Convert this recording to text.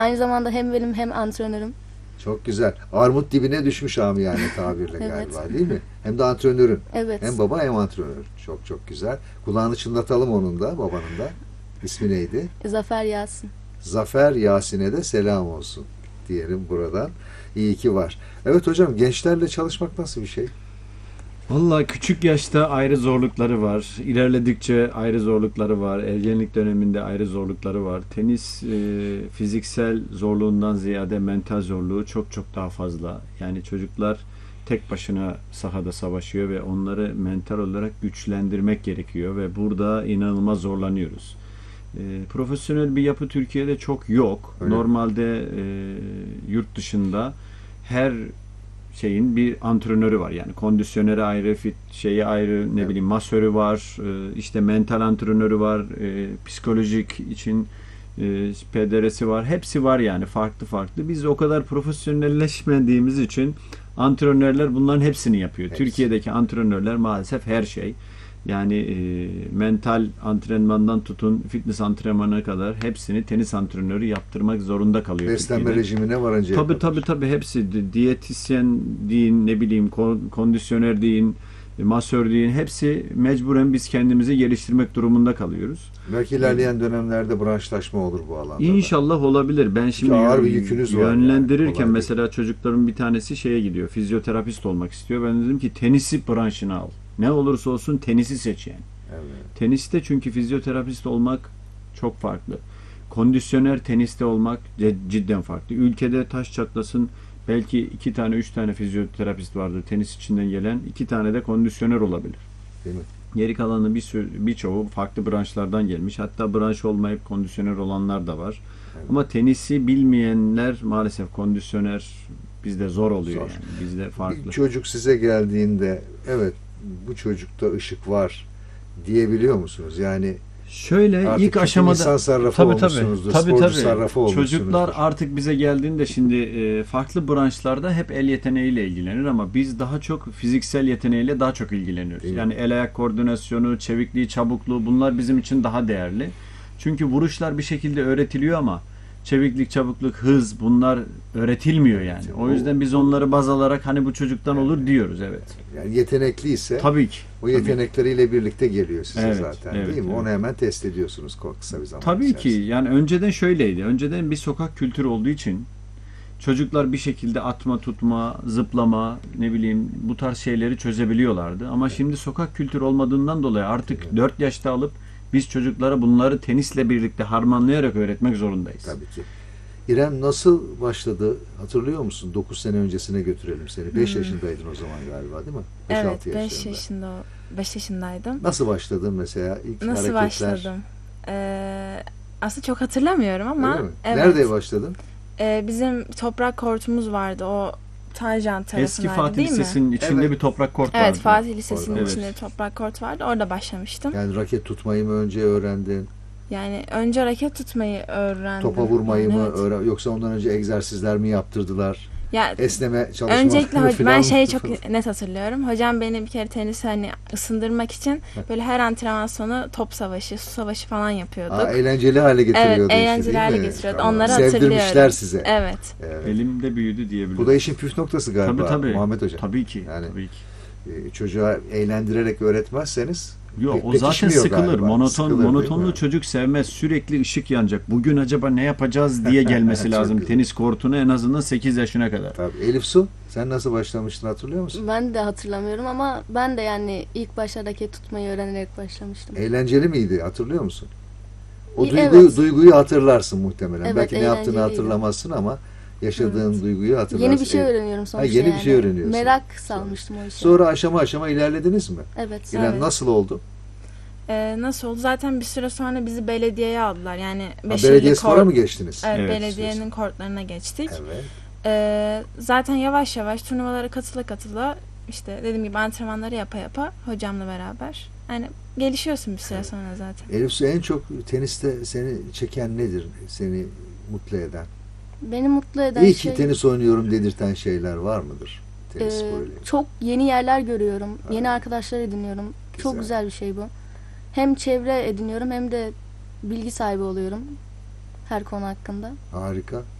Aynı zamanda hem benim hem antrenörüm. Çok güzel. Armut dibine düşmüş amiyane tabirle Evet. galiba, değil mi? Hem de antrenörün. Evet. Hem baba hem antrenör. Çok çok güzel. Kulağını çınlatalım onun da, babanın da. İsmi neydi? Zafer Yasin. Zafer Yasin'e de selam olsun diyelim buradan. İyi ki var. Evet hocam, gençlerle çalışmak nasıl bir şey? Vallahi küçük yaşta ayrı zorlukları var. İlerledikçe ayrı zorlukları var. Ergenlik döneminde ayrı zorlukları var. Tenis fiziksel zorluğundan ziyade mental zorluğu çok çok daha fazla. Yani çocuklar tek başına sahada savaşıyor ve onları mental olarak güçlendirmek gerekiyor ve burada inanılmaz zorlanıyoruz. Profesyonel bir yapı Türkiye'de çok yok. Öyle mi? Normalde yurt dışında her şeyin bir antrenörü var. Yani kondisyoneri ayrı, fit şeyi ayrı, ne Evet. bileyim masörü var, işte mental antrenörü var, psikolojik için PDR'si var. Hepsi var yani farklı farklı. Biz o kadar profesyonelleşmediğimiz için antrenörler bunların hepsini yapıyor. Hepsi. Türkiye'deki antrenörler maalesef her şey. Yani mental antrenmandan tutun fitness antrenmanına kadar hepsini tenis antrenörü yaptırmak zorunda kalıyor Beslenme Türkiye'de. rejimine varıncaya Tabii kadar. tabii hepsi diyetisyen deyin, ne bileyim kondisyoner deyin, masör deyin, hepsi mecburen biz kendimizi geliştirmek durumunda kalıyoruz. Belki ilerleyen dönemlerde branşlaşma olur bu alanda da. İnşallah olabilir. Ben şimdi ağır bir yükünüz var yani. yönlendirirken Kolay değil. mesela çocukların bir tanesi şeye gidiyor, fizyoterapist olmak istiyor. Ben dedim ki tenisi branşını al. Ne olursa olsun tenisi seç yani. Evet. Teniste çünkü fizyoterapist olmak çok farklı. Kondisyoner teniste olmak cidden farklı. Ülkede taş çatlasın belki 2 tane 3 tane fizyoterapist vardır tenis içinden gelen. 2 tane de kondisyoner olabilir. Değil mi? Geri kalanı birçoğu farklı branşlardan gelmiş. Hatta branş olmayıp kondisyoner olanlar da var. Evet. Ama tenisi bilmeyenler maalesef kondisyoner bizde zor oluyor Zor. yani. Bizde farklı. Bir çocuk size geldiğinde evet bu çocukta ışık var diyebiliyor musunuz? Yani Şöyle artık ilk çünkü aşamada insan sarrafı tabii olmuşsunuzdur, sporcu sarrafı olmuşsunuzdur. Çocuklar artık bize geldiğinde şimdi farklı branşlarda hep el yeteneğiyle ilgilenir ama biz daha çok fiziksel yeteneğiyle daha çok ilgileniyoruz. Değil mi? Yani el ayak koordinasyonu, çevikliği, çabukluğu bunlar bizim için daha değerli. Çünkü vuruşlar bir şekilde öğretiliyor ama çeviklik, çabukluk, hız bunlar öğretilmiyor yani. O yüzden biz onları baz alarak hani bu çocuktan olur diyoruz evet. Yani yetenekliyse Tabii ki. o yetenekleriyle birlikte geliyor size Evet, zaten evet, değil mi? evet. Onu hemen test ediyorsunuz kısa bir zaman Tabii ki. içerisinde. Yani önceden şöyleydi. Önceden bir sokak kültürü olduğu için çocuklar bir şekilde atma, tutma, zıplama, ne bileyim bu tarz şeyleri çözebiliyorlardı. Ama şimdi sokak kültürü olmadığından dolayı artık 4 yaşta alıp biz çocuklara bunları tenisle birlikte harmanlayarak öğretmek zorundayız. Tabii ki. İrem nasıl başladı? Hatırlıyor musun? 9 sene öncesine götürelim seni. 5 yaşındaydın o zaman galiba değil mi? 5-6 Evet, 5 yaşlarında. 5 yaşındaydım. Nasıl başladın mesela? İlk Nasıl hareketler. başladım? Aslında çok hatırlamıyorum ama Öyle mi? evet. Nerede başladın? Bizim toprak kortumuz vardı. O Tarcan Eski tarafındaydı Fatih değil mi? Lisesi'nin içinde Evet. bir toprak kort Evet, vardı. Fatih Lisesi'nin Evet. içinde toprak kort vardı. Orada başlamıştım. Yani raket tutmayı mı önce öğrendin? Yani önce raket tutmayı öğrendim. Topa vurmayı Yani mı evet. yoksa ondan önce egzersizler mi yaptırdılar? Ya Esneme çalışmaları öncelikle ben falan şeyi mı? çok net hatırlıyorum. Hocam beni bir kere tenis hani ısındırmak için böyle her antrenman sonu top savaşı, su savaşı falan yapıyorduk. Eğlenceli hale getiriyordu Evet, işte, eğlenceli değil hale mi? getiriyordu. Tamam. Onları Sevdirmişler hatırlıyorum. size. Evet. Evet. Elimde büyüdü diyebilirim. Bu da işin püf noktası galiba tabii. Muhammed Hocam. Tabii ki. Yani Tabii ki. Çocuğa eğlendirerek öğretmezseniz Yok o zaten pekişmiyor sıkılır. galiba. Sıkılır, değil Monotonlu mi? çocuk sevmez. Sürekli ışık yanacak. Bugün acaba ne yapacağız diye gelmesi Çok lazım. güzel. Tenis kortuna en azından 8 yaşına kadar. Tabii. Elif Su, sen nasıl başlamıştın hatırlıyor musun? Ben de hatırlamıyorum ama ben de yani ilk başta raket tutmayı öğrenerek başlamıştım. Eğlenceli miydi hatırlıyor musun? O Evet. duyguyu hatırlarsın muhtemelen. Evet, Belki ne yaptığını eğlenceliydi. hatırlamazsın ama yaşadığın duyguyu hatırlarsın. Yeni bir şey öğreniyorum sonuçta. yeni bir yani. şey öğreniyorsun. Merak salmıştım o işe. Sonra aşama aşama ilerlediniz mi? Evet. İrem nasıl oldu? Nasıl oldu? Zaten bir süre sonra bizi belediyeye aldılar. Yani Belediye spora mı geçtiniz? Evet, Evet, belediyenin kortlarına geçtik. Evet. Zaten yavaş yavaş turnuvalara katıla işte dediğim gibi antrenmanları yapa hocamla beraber. Yani gelişiyorsun bir süre sonra zaten. Elif Su, en çok teniste seni çeken nedir? Seni mutlu eden? Beni mutlu eden İyi şey ki tenis oynuyorum dedirten şeyler var mıdır? Tenis sporuyla. çok yeni yerler görüyorum. Evet. Yeni arkadaşlar ediniyorum. Çok Güzel. güzel bir şey bu. Hem çevre ediniyorum hem de bilgi sahibi oluyorum. her konu hakkında. Harika.